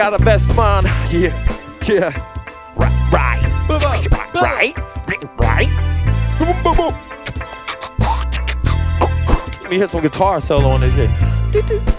Got the best fun. Yeah. Right. Boom, boom, boom. Let me hit some guitar solo on this shit.